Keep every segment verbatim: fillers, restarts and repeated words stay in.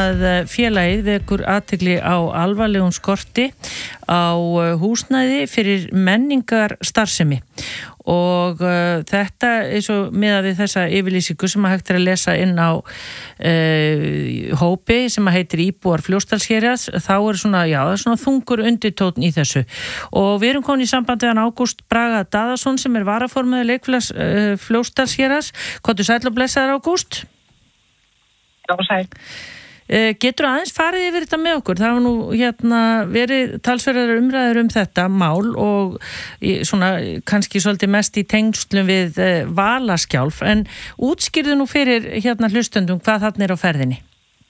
að félagið vekur athygli á alvarlegum skorti á húsnæði fyrir menningar starfsemi og uh, þetta eins og miðað við þessa yfirlýsingu sem að hægt er að lesa inn á uh, hópi sem að heitir Íbúar Fljótsdalshéraðs, þá er svona, já, það er svona þungur undirtónn í þessu og við erum komin í sambandi við Ágúst Braga Daðason sem er varaformaður leikfélags uh, Fljótsdalshéraðs. Komdu sæll og blessaður, Ágúst. Já, sæl. Getur aðeins farið yfir þetta með okkur? Það var nú hérna verið talsverðar umræður um þetta mál og svona kannski svolítið mest í tengslum við Valaskjálf, en útskýrðu nú fyrir hérna hlustendum hvað þarna er á ferðinni?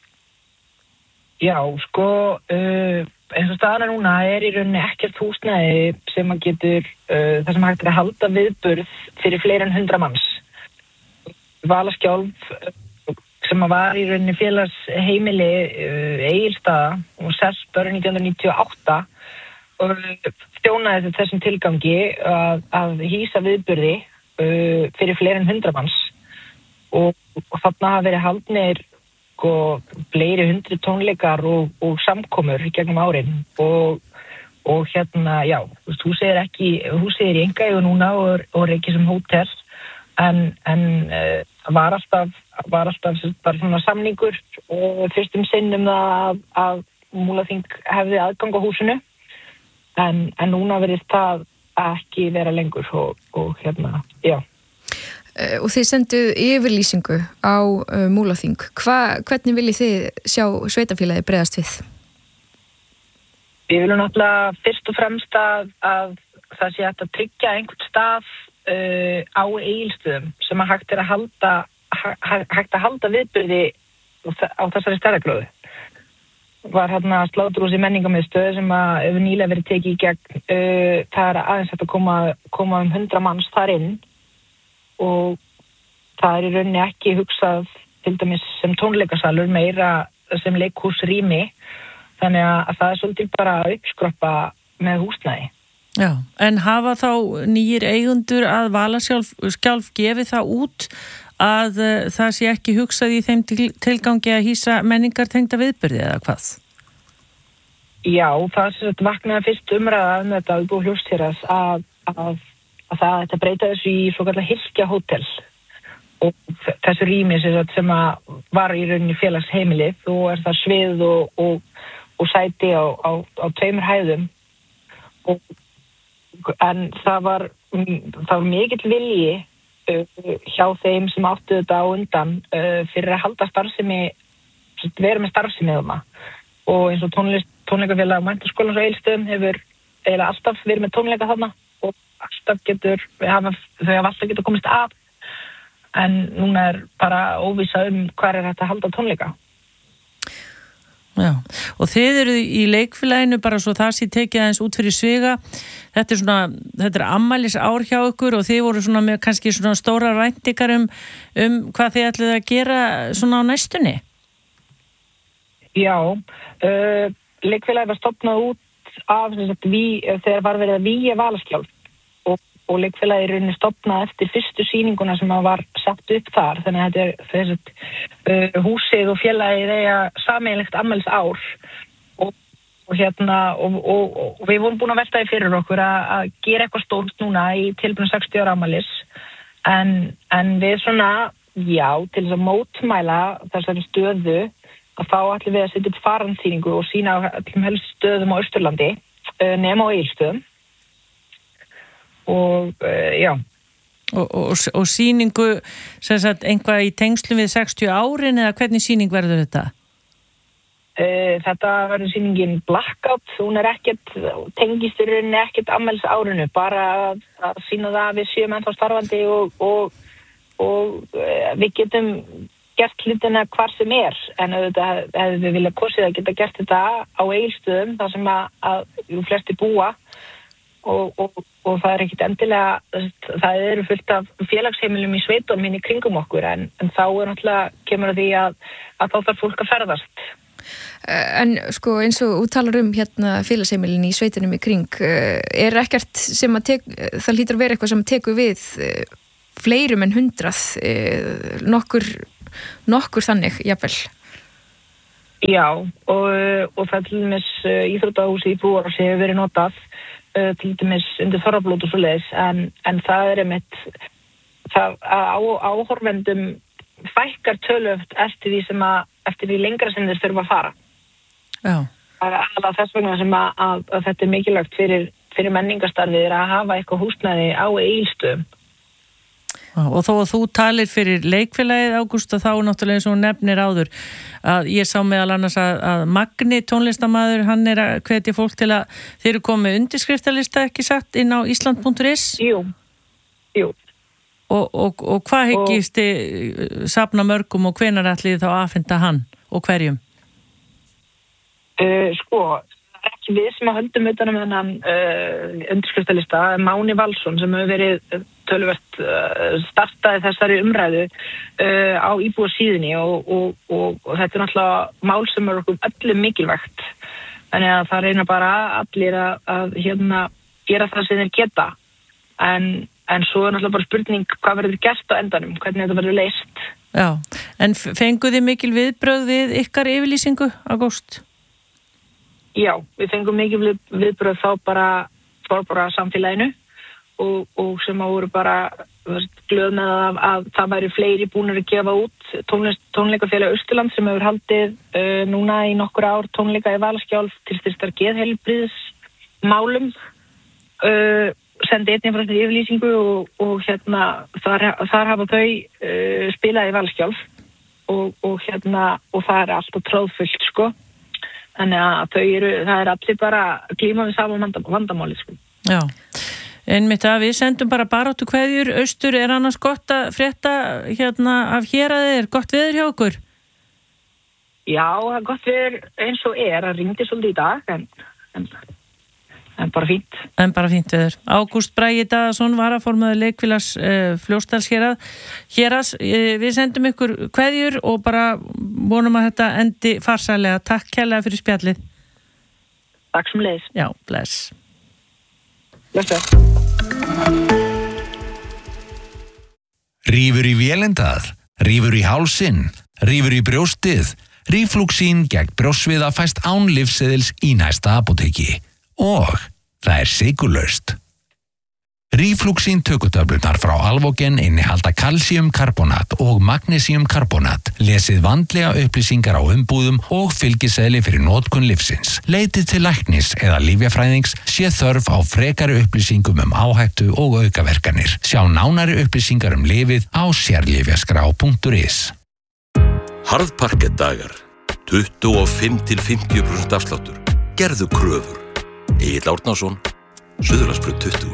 Já, sko, uh, eins og staðan er núna er í rauninni ekkert húsnæði sem að getur, uh, það sem hægt er að halda viðburð fyrir fleiri en hundra manns. Valaskjálf sem var í rauninni félagsheimili uh, Egilsstaða og selt árið nítján hundruð níutíu og átta og þjónaði þessum tilgangi að, að hýsa viðburði uh, fyrir fleiri en hundra manns og, og þarna hafa verið haldnir og fleiri hundri tónleikar og, og samkomur í gegnum árin og, og hérna, já, húsið er ekki, húsið er í einkaeigu núna og, og er ekki sem hótel en, en uh, var alltaf var alltaf bara svona samningur og fyrstum sinnum að, að Múlaþing hefði aðgang á húsinu en, en núna verðist það ekki vera lengur og, og hérna, já. Og þið senduð yfirlýsingu á uh, Múlaþing. Hva, hvernig viljið þið sjá sveitarfélagið bregðast við? Við viljum náttúrulega fyrst og fremst að, að það sé hægt að tryggja einhvern stað uh, á Egilsstöðum sem að hægt er að halda hægt að halda viðburði á þessari stærðargróðu. Var hérna sláturhús í menningarmiðstöð sem að hefur nýlega verið tekið í gegn. Uh, það er aðeins hægt að koma, koma um hundra manns þar inn og það er í rauninni ekki hugsað til dæmis sem tónleikasalur meira sem leikhúsrými þannig að það er svolítið bara að uppskroppa með húsnæði. Já, en hafa þá nýjir eigendur að Valaskjálf gefið það út að uh, það sé ekki hugsað í þeim til, tilgangi að hýsa menningartengda viðburði eða hvað? Já, það sem þetta vaknaði fyrst umræða um þetta Íbúar Fljótsdalshéraðs að, að, að það þetta breyta þessu í svo kallar Hylkja hótel og þessu rými sem, sem að var í rauninni félagsheimilið og er það svið og, og, og sæti á, á, á tveimur hæðum og, en það var, það var mikill vilji hjá þeim sem áttu þetta á undan uh, fyrir að halda starfsemi vera með starfsemi þarna og eins og tónlist, tónleikafélag Menntaskólans á Egilsstöðum hefur eiginlega alltaf verið með tónleika þarna og alltaf getur hafa, þau hafa alltaf getur komist af en núna er bara óvissa um hver er þetta að halda tónleika. Já, og þið eru í leikfélaginu bara svo það sé tekið aðeins út fyrir sviga. Þetta er svona, þetta er afmælis ár hjá ykkur og þið voru svona með kannski svona stóra væntingar um, um hvað þið ætlið að gera svona á næstunni? Já, uh, leikfélagið var stofnað út af þess að við, þegar var verið að vígja Valaskjálf og, og leikfélagið er rauninni stofnað eftir fyrstu sýninguna sem var satt upp þar, þannig að þetta er þess að uh, húsið og félagið eiga sameiginlegt afmælis ár og, og hérna og, og, og við vorum búin að velta því fyrir okkur að, að gera eitthvað stórt núna í tilbúinu sextíu ára afmælis en, en við svona, já, til þess að mótmæla þessari stöðu að þá ætlum við að setja upp farandsýningu og sýna á öllum helst stöðum á Austurlandi uh, nema á Egilsstöðum og uh, já. Og, og, og sýningu sem sagt einhvað í tengslum við sextíu árin eða hvernig sýning verður þetta? Uh, þetta verður sýningin Blackout, hún er ekkert tengist í rauninni ekkert afmælis árinu, bara að, að sýna það að við séum ennþá starfandi og, og, og uh, við getum gert hlutina hvar sem er en auðvitað hefði við viljað kosið að geta gert þetta á Egilsstöðum þar sem að, að flesti búa og, og, og það er ekkit endilega það eru fullt af félagsheimilum í sveitunum hinn í kringum okkur en, en þá er náttúrulega kemur að því að, að þá þarf fólk að ferðast. En sko eins og þú talar um hérna félagsheimilin í sveitunum í kring er ekkert sem að tek, það hlýtur að vera eitthvað sem tekur við fleirum en hundrað nokkur nokkur þannig, jafnvel? Já, og, og það til dæmis íþróttahúsið í Brúarási hefur verið notað uh, til dæmis undir þorrablót og svo leiðis, en, en það er einmitt það á, áhorfendum fækkar töluvert eftir því sem að eftir því lengra sem þeir þurfa að fara. Já. Það er alveg þess vegna sem að, að, að þetta er mikilvægt fyrir, fyrir menningarstarfið að hafa eitthvað húsnæði á Egilsstöðum. Og þó að þú talir fyrir leikfélagið, Ágústa, þá náttúrulega eins og hún nefnir áður að ég sá meðal annars að, að Magni tónlistarmaður, hann er að hvetja fólk til að þeir eru komið undirskriftalista ekki sagt inn á Ísland punktur is. Jú, jú. Og, og, og hvað hyggist þið safna mörgum og hvenær ætlið þá afhenda hann og hverjum? Uh, sko, það er ekki við sem að höldum utanum þennan uh, undirskriftalista, Máni Valsson sem hefur verið töluvert uh, startaði þessari umræðu uh, á íbúðasíðunni og, og, og, og þetta er náttúrulega mál sem er okkur öllum mikilvægt. Þannig að það reyna bara allir að, að hérna, gera það sem þeir geta. En, en svo er náttúrulega bara spurning hvað verður gert á endanum, hvernig þetta verður leyst. Já, en fenguð þið mikil viðbrögð við ykkar yfirlýsingu, Ágúst? Já, við fengum mikil viðbrögð þá bara, bara samfélaginu. Og, og sem að voru bara glöð með að, að það væri fleiri búnir að gefa út tónlist, tónleikafélag Austurland sem hefur haldið uh, núna í nokkur ár tónleika í Valaskjálf til styrktar geðheilbrigðismálum uh, sendi einnig frá þetta yfirlýsingu og, og hérna þar, þar hafa þau uh, spilað í Valaskjálf og, og hérna og það er alltaf tróðfullt sko þannig að þau eru, það er allir bara glíma við saman vandamáli sko. Já. Einmitt að við sendum bara baráttu kveðjur, austur er annars gott að frétta hérna af héraði, er gott veður hjá okkur? Já, það er gott veður eins og er, það ringdi svolítið í dag, en, en, en bara fínt. En bara fínt veður. Ágúst Bragi Daðason, varaformaður leikfélags uh, Fljótsdals hérað. Héraðs, uh, við sendum ykkur kveðjur og bara vonum að þetta endi farsælega. Takk kærlega fyrir spjallið. Takk sem leiðis. Já, bless. Rífur í vélindað, rífur í hálsinn, rífur í brjóstið, ríflúksín gegn brjóstsviða fæst án lyfseðils í næsta apóteki og það er sykurlaust. Ríflúksín tökutöflurnar frá Alvogen innihalda kalsíumkarbonat og magnesíumkarbonat. Lesið vandlega upplýsingar á umbúðum og fylgiseðli fyrir notkun lyfsins. Leitið til læknis eða lyfjafræðings sé þörf á frekari upplýsingum um áhættu og aukaverkanir. Sjá nánari upplýsingar um lyfið á sérlyfjaskrá punktur is. Harðparkettdagar. tuttugu og fimm til fimmtíu prósent afsláttur. Gerðu kröfur. Egill Árnason, Suðurlandsbraut tuttugu.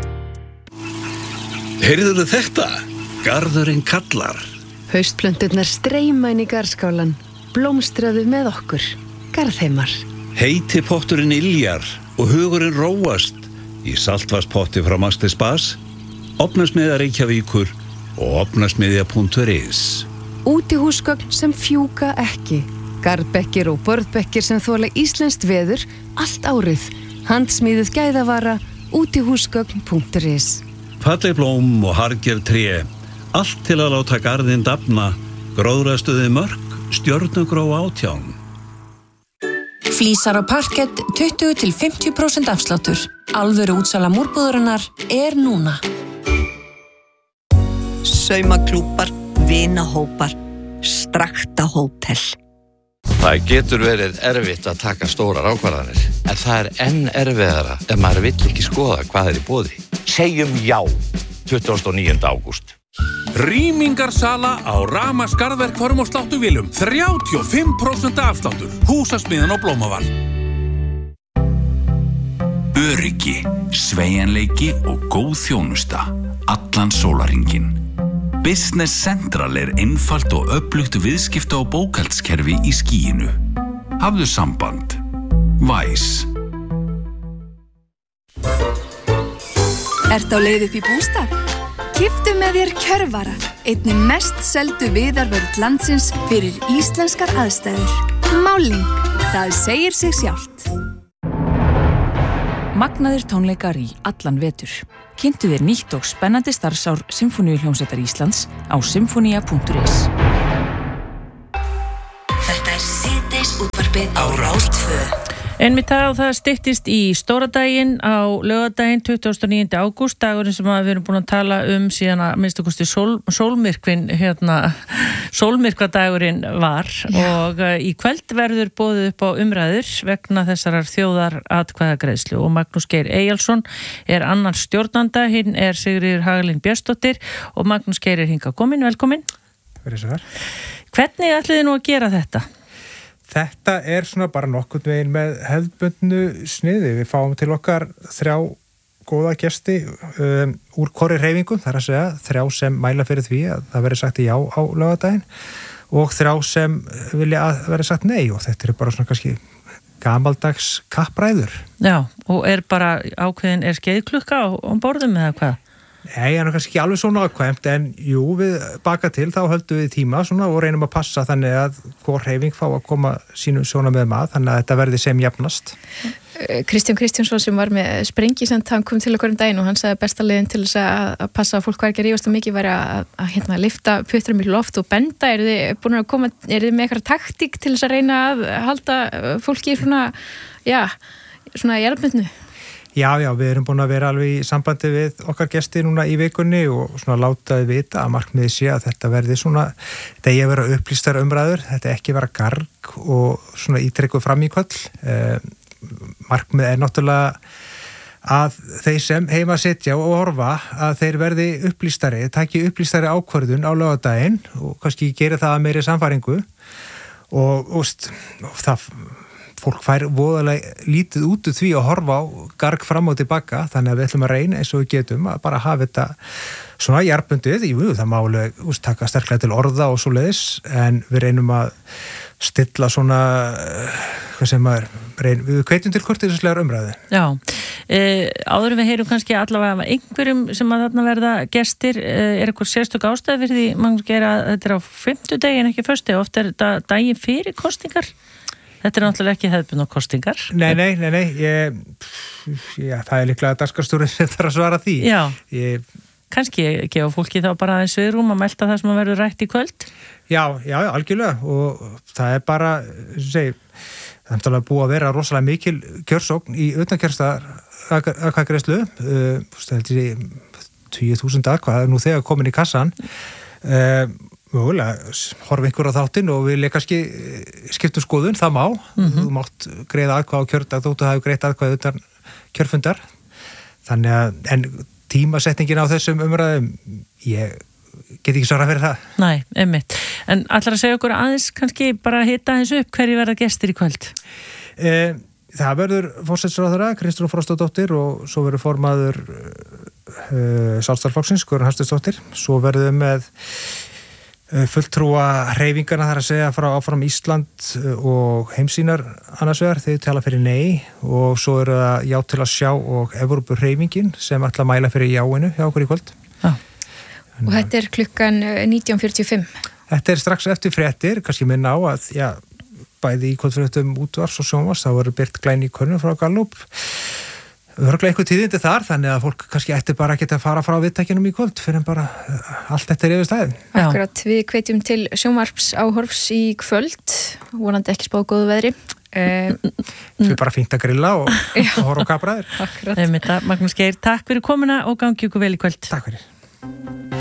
Heyrðuðu þetta? Garðurinn kallar. Haustplönturnar streyma inn í garðskálan. Blómstraðu með okkur. Garðheimar. Heiti potturinn iljar og hugurinn róast í saltvarspotti frá Master Spas, Ofnasmiðja Reykjavíkur og ofnasmiðja punktur is. Útihúsgögn sem fjúka ekki. Garðbekkir og borðbekkir sem þola íslenskt veður allt árið. Handsmíðuð gæðavara. Útihúsgögn punktur is. Falleg blóm og harðgerð tré, allt til að láta garðinn dafna, gróðrastuði mörk, stjörnugró átján. Flísar og parkett tuttugu til fimmtíu prósent afsláttur. Alvöru útsala múrbúðurinnar er núna. Saumaklúbbar, vinahópar, Strakta hótel. Það getur verið erfitt að taka stórar ákvarðanir, en það er enn erfiðara ef maður vill ekki skoða hvað er í boði. Segjum já, tuttugasta og níunda ágúst. Rýmingarsala á Rama skarðverkfærum og sláttuvélum, þrjátíu og fimm prósent afsláttur, Húsasmiðjan og Blómaval. Öryggi, sveigjanleiki og góð þjónusta, allan sólarhringinn. Business Central er einfalt og öflugt viðskipta- og bókhaldskerfi í skýinu. Hafðu samband. Væs. Ertu á leið upp í bústað? Kiftu með þér Kjörvara, einni mest seldu viðarvörð landsins fyrir íslenskar aðstæður. Máling, það segir sig sjálft. Magnaðir tónleikar í allan vetur. Kynntu þér nýtt og spennandi starfsár Sinfóníuhljómsveitar Íslands á sinfonía punktur is. Þetta er síðdeis Sjónvarpið á Rás tvö. Einmitt það og það styttist í stóra daginn á laugardaginn tuttugasta og níunda ágúst, dagurinn sem við erum búin að tala um síðan að minnstu kosti sól, sólmyrkvin hérna, sólmyrkvadagurinn var Já. og uh, í kvöld verður boðið upp á umræður vegna þessarar þjóðaratkvæðagreiðslu og Magnús Geir Eyjálsson er annar stjórnanda, hinn er Sigríður Hagalín Björnsdóttir og Magnús Geir er hingað komin, velkomin. Verið svo vel. Hvernig ætliði nú að gera þetta? Þetta er svona bara nokkurn veginn með hefðbundnu sniði. Við fáum til okkar þrjá góða gesti um, úr hvorri hreyfingu, þar að segja þrjá sem mæla fyrir því að það verið sagt já á laugardaginn og þrjá sem vilja að verið sagt nei og þetta er bara svona kannski gamaldags kappræður. Já, og er bara ákveðin, er skeiðklukka á, á borðum eða hvað? Nei, það er kannski ekki alveg svona ákvæmt en jú, við baka til þá höldum við tíma svona og reynum að passa þannig að hvor hreyfing fá að koma sínum svona með maður, þannig að þetta verði sem jafnast. Kristján Kristjánsson sem var með Sprengisand, hann kom til okkur um daginn og hann sagði besta leiðin til þess að, að passa að fólk var ekki að rífast og mikið væri að, að, að hérna, lifta putturum í loft og benda. Er þið búin að koma, er þið með eitthvað taktík til þess að reyna að halda fólki í svona, já, svona jarðbundnu? Já, já, við erum búin að vera alveg í sambandi við okkar gesti núna í vikunni og svona látaði vita að markmiði sé að þetta verði svona, þetta eigi að vera upplýstar umræður, þetta ekki vera garg og svona ítrekkuð fram í kvöld. Eh, markmið er náttúrulega að þeir sem heima sitja og horfa að þeir verði upplýstari, taki upplýstari ákvörðun á laugardaginn og kannski gera það að meiri samfæringu og, og, og það fólk fær voðalega lítið út úr því að horfa á garg fram og tilbaka, þannig að við ætlum að reyna eins og við getum að bara hafa þetta svona jarðbundið, jú, það má alveg taka sterklega til orða og svo leiðis, en við reynum að stilla svona, hvað sem maður, reyn, við hvetjum til kurteislegar umræði. Já, eh, áður við heyrum kannski allavega einhverjum sem að þarna verða gestir, eh, er eitthvað sérstök ástæð fyrir því, maður gera þetta er á fimmtudegi en ekki föstu, oft er þetta daginn fyrir kostingar. Þetta er náttúrulega ekki hefðbundnar kostingar. Nei, nei, nei, nei. Ég, já, það er líklega dagskrárstjórinn sem þarf að svara því. Já, ég, kannski gefa fólki þá bara aðeins svigrúm að melta það sem að verður rætt í kvöld? Já, já, algjörlega og það er bara, segi, það er náttúrulega búið að vera rosalega mikil kjörsókn í utankerstaðakvæðgreiðslu, uh, það heldur ég tíu þúsund atkvæð, nú þegar komin í kassan, uh, mögulega, horf einhver á þáttinn og við leika skiptum skoðun, það má mm-hmm. þú mátt greiða atkvæð á kjördag þóttu það hefur greitt atkvæð utan kjörfundar þannig að, en tímasetningin á þessum umræðum ég get ekki svara fyrir það. Nei, einmitt. En ætlar að segja okkur aðeins kannski bara hita eins upp hverju verða gestir í kvöld? Eh, það verður forsætisráðherra Kristrún Frostadóttir og svo verður formaður uh, Sjálfstæðisflokksins Guðrún Hafsteinsdóttir, svo verður með fulltrúa hreyfingarna þar að segja frá áfram Ísland og heimsýnar annars vegar, þeir tala fyrir nei og svo eru það já til að sjá og Evrópu hreyfingin sem ætla að mæla fyrir jáinu hjá okkur í kvöld. Já. Og þetta er klukkan nítján fjörutíu og fimm? Þetta er strax eftir fréttir, kannski minna á að já, bæði í kvöldfréttum útvars og sjónvars, þá verður birt glæni í könnum frá Gallup. Örglega eitthvað tíðindi þar, þannig að fólk kannski ætti bara að geta að fara frá viðtækjunum í kvöld fyrir en bara allt þetta er yfir stæðin. Akkurat, við hvetjum til sjónvarps áhorfs í kvöld, vonandi ekki spáð góðu veðri. Við uh, bara fínt að grilla og, og horfa á kapraðir. Akkurat. Magnús Geir, takk fyrir komuna og gangi ykkur vel í kvöld. Takk fyrir.